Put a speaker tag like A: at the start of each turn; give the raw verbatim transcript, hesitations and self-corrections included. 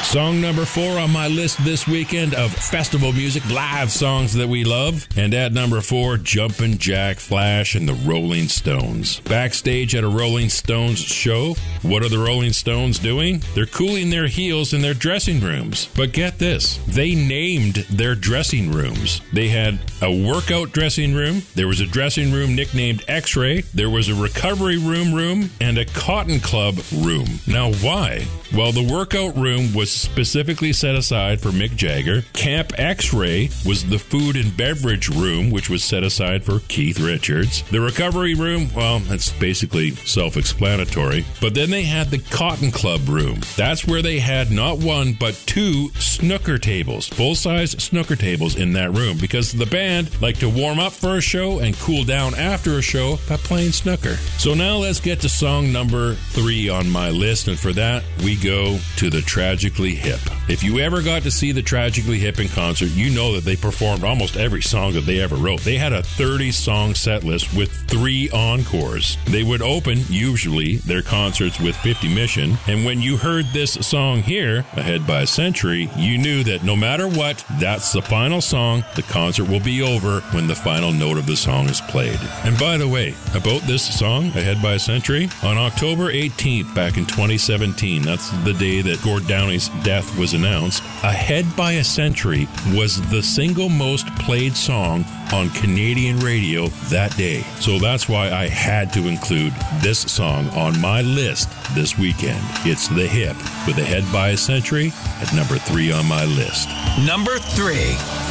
A: Song number four on my list this weekend of festival music, live songs that we love. And at number four, Jumpin' Jack Flash and the Rolling Stones. Backstage at a Rolling Stones show, what are the Rolling Stones doing? They're cooling their heels in their dressing rooms. But get this, they named their dressing rooms. They had a workout dressing room, there was a dressing room nicknamed X-Ray, there was a recovery room room, and a cotton club room. Now why? Well, the workout room was specifically set aside for Mick Jagger. Camp X-Ray was the food and beverage room, which was set aside for Keith Richards. The recovery room, well, that's basically self-explanatory. But then they had the Cotton Club room. That's where they had not one, but two snooker tables, full-size snooker tables in that room, because the band liked to warm up for a show and cool down after a show by playing snooker. So now let's get to song number three on my list, and for that, we go to the Tragically Hip. If you ever got to see the Tragically Hip in concert, you know that they performed almost every song that they ever wrote. They had a thirty-song set list with three encores. They would open, usually, their concerts with fifty Mission, and when you heard this song here, Ahead by a Century, you knew that no matter what, that's the final song. The concert will be over when the final note of the song is played. And by the way, about this song, Ahead by a Century, on October eighteenth back in twenty seventeen, that's the day that Gord Downie's death was announced, Ahead by a Century was the single most played song on Canadian radio that day. So that's why I had to include this song on my list this weekend. It's The Hip with Ahead by a Century at number three on my list.
B: Number three.